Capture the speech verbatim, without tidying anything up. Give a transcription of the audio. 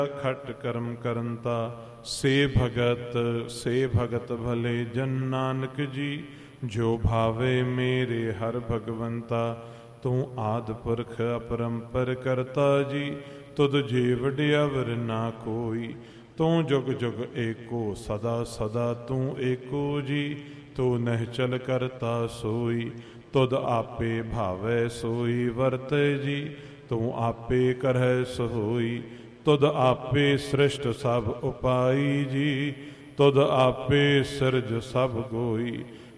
ਖਟ ਕਰਮ ਕਰੰਤਾ, ਸੇ ਭਗਤ ਸੇ ਭਗਤ ਭਲੇ ਜਨ ਨਾਨਕ ਜੀ। ਜੋ ਭਾਵੇ ਮੇਰੇ ਹਰ ਭਗਵੰਤਾ, ਤੂੰ ਆਦਿ ਪੁਰਖ ਅਪਰੰਪਰ ਕਰਤਾ ਜੀ। ਤੁਧ ਜੀ ਵਡਿਆਵਰ ਨਾ ਕੋਈ, ਤੂੰ ਜੁਗ ਜੁਗ ਏਕੋ ਸਦਾ ਸਦਾ ਤੂੰ ਏਕੋ ਜੀ। ਤੂੰ ਨਿਹਚਲ ਕਰਤਾ ਸੋਈ, ਤੁਧ ਆਪੇ ਭਾਵੈ ਸੋਈ ਵਰਤੈ ਜੀ। ਤੂੰ ਆਪੇ ਕਰਹਿ ਸੋਈ, ਤੁਧ ਆਪੇ ਸ੍ਰਿਸ਼ਟ ਸਭ ਉਪਾਈ ਜੀ। ਤੁਧ ਆਪੇ ਸਿਰਜ ਸਭ ਕੋਈ,